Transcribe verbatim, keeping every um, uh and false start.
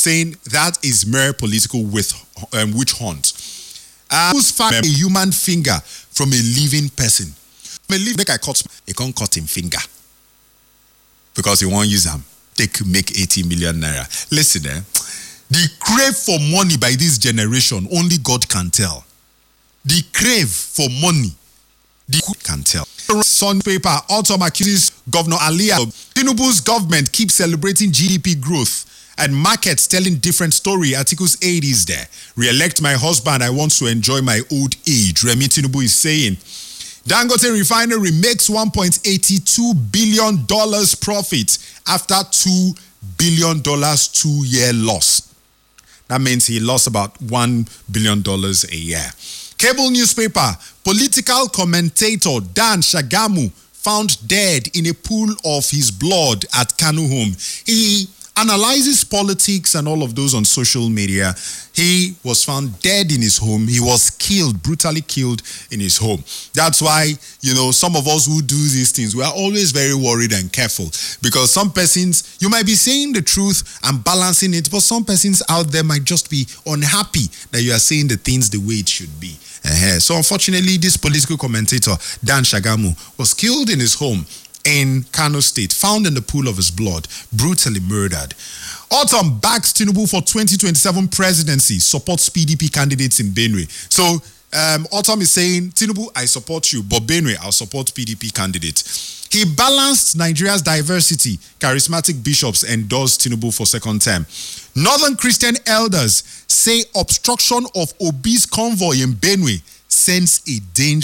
saying that is mere political with, um, witch hunt. Uh, who's found a human finger from a living person? From a living, make I cut, he can't cut him finger because he won't use them. Take make eighty million naira. Listen, eh? The crave for money by this generation, only God can tell. The crave for money, the God can tell. Sun paper, Autumn accuses Governor Alia. Tinubu's government keeps celebrating G D P growth and markets telling different story. Articles eight is there. Re-elect my husband, I want to enjoy my old age. Remi Tinubu is saying. Dangote Refinery makes one point eight two billion dollars profit after two billion dollars two-year loss. That means he lost about one billion dollars a year. Cable newspaper, political commentator Dan Shagamu found dead in a pool of his blood at Kanu home. He analyzes politics and all of those on social media. He was found dead in his home. He was killed, brutally killed in his home. That's why, you know, some of us who do these things, we are always very worried and careful because some persons, you might be saying the truth and balancing it, but some persons out there might just be unhappy that you are saying the things the way it should be. Uh-huh. So unfortunately, this political commentator, Dan Shagamu, was killed in his home in Kano State, found in the pool of his blood, brutally murdered. Autumn backs Tinubu for twenty twenty-seven presidency, supports P D P candidates in Benue. So um, Autumn is saying, Tinubu, I support you, but Benue, I'll support P D P candidates. He balanced Nigeria's diversity. Charismatic bishops endorsed Tinubu for second term. Northern Christian elders say obstruction of obese convoy in Benue sends a danger.